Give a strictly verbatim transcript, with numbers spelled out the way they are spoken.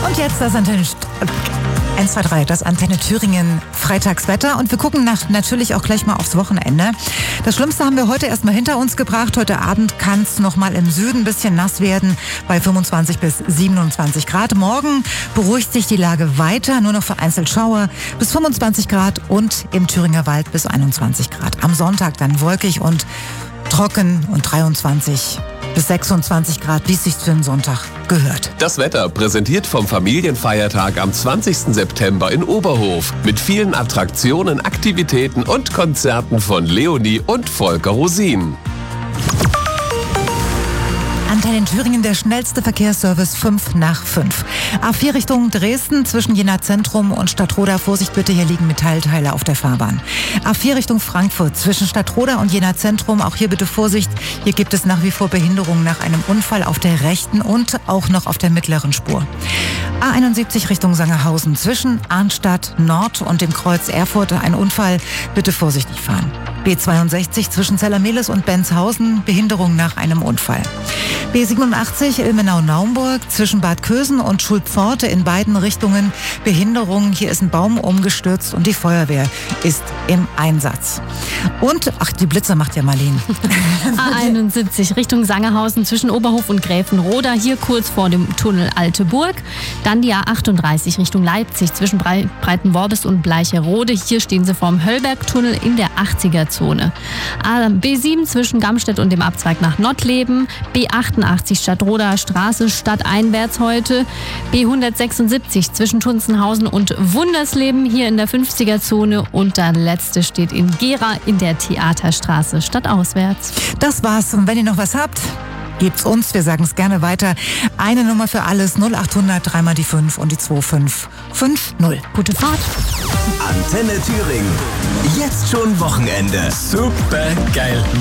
Und jetzt das Antenne... eins, zwei, drei, das Antenne Thüringen Freitagswetter. Und wir gucken nach, natürlich auch gleich mal aufs Wochenende. Das Schlimmste haben wir heute erstmal hinter uns gebracht. Heute Abend kann es noch mal im Süden ein bisschen nass werden bei fünfundzwanzig bis siebenundzwanzig Grad. Morgen beruhigt sich die Lage weiter, nur noch vereinzelt Schauer bis fünfundzwanzig Grad und im Thüringer Wald bis einundzwanzig Grad. Am Sonntag dann wolkig und trocken und dreiundzwanzig bis sechsundzwanzig Grad, wie es sich für den Sonntag gehört. Das Wetter präsentiert vom Familienfeiertag am zwanzigsten September in Oberhof mit vielen Attraktionen, Aktivitäten und Konzerten von Leonie und Volker Rosin. Antenne Thüringen, der schnellste Verkehrsservice fünf nach fünf. A vier Richtung Dresden zwischen Jena Zentrum und Stadtroda. Vorsicht bitte, hier liegen Metallteile auf der Fahrbahn. A vier Richtung Frankfurt zwischen Stadtroda und Jena Zentrum. Auch hier bitte Vorsicht. Hier gibt es nach wie vor Behinderungen nach einem Unfall auf der rechten und auch noch auf der mittleren Spur. A einundsiebzig Richtung Sangerhausen zwischen Arnstadt Nord und dem Kreuz Erfurt. Ein Unfall. Bitte vorsichtig fahren. B zweiundsechzig zwischen Zellermehlis und Benzhausen. Behinderung nach einem Unfall. B siebenundachtzig Ilmenau-Naumburg zwischen Bad Kösen und Schulpforte in beiden Richtungen. Behinderung. Hier ist ein Baum umgestürzt und die Feuerwehr ist im Einsatz. Und, ach, die Blitzer macht ja Marlene. A einundsiebzig Richtung Sangerhausen zwischen Oberhof und Gräfenroda, hier kurz vor dem Tunnel Alte Burg. Dann die A achtunddreißig Richtung Leipzig zwischen Breitenworbis und Bleicherode. Hier stehen sie vorm Höllbergtunnel in der achtziger-Zone. B sieben zwischen Gamstedt und dem Abzweig nach Nottleben. B achtundachtzig Stadtroda Straße stadteinwärts heute. B hundertsechsundsiebzig zwischen Tunzenhausen und Wundersleben hier in der fünfziger-Zone. Und der letzte steht in Gera in der Theaterstraße stadtauswärts. Das war's. Und wenn ihr noch was habt, gebt's uns. Wir sagen es gerne weiter. Eine Nummer für alles. null achthundert, dreimal die fünf und die zwei fünf fünf null. Gute Fahrt. Antenne Thüringen. Jetzt schon Wochenende. Super geil.